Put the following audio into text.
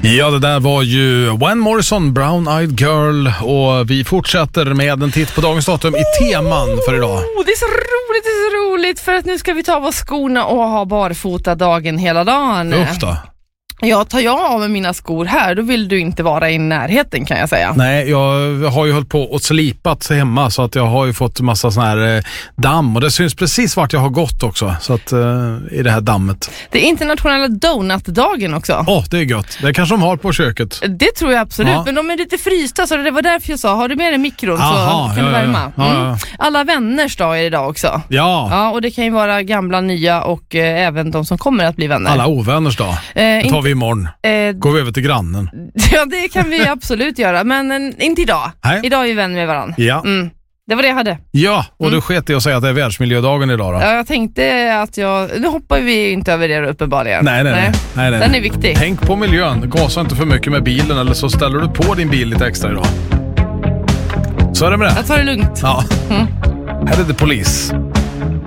Ja, det där var ju Van Morrison, Brown Eyed Girl, och vi fortsätter med en titt på dagens datum i teman för idag. Det är så roligt för att nu ska vi ta av oss skorna och ha barfota dagen hela dagen. Usch då. Ja, tar jag av med mina skor här, då vill du inte vara i närheten, kan jag säga. Nej, jag har ju hållit på och slipat hemma så att jag har ju fått massa sån här damm, och det syns precis vart jag har gått också, så att i det här dammet. Det är internationella donutdagen också. Det är gött. Det kanske de har på köket. Det tror jag absolut, Ja. Men de är lite frysta, så det var därför jag sa, har du med dig mikron Aha, så kan du värma. ja. Alla vänners dag är idag också. Ja, Och det kan ju vara gamla, nya och även de som kommer att bli vänner. alla ovänners dag. Det tar vi imorgon. Går vi över till grannen. Ja, det kan vi absolut göra, men inte idag. Nej. Idag är vi vänner med varandra. Ja. Det var det jag hade. Ja, och du sket i att säga att det är världsmiljödagen idag då. Ja, jag tänkte att nu hoppar vi inte över det uppenbarligen. Nej. Den är viktig. Tänk på miljön. Gasa inte för mycket med bilen, eller så ställer du på din bil lite extra idag. Så är det med det. Jag tar det lugnt. Ja. Här är det polis.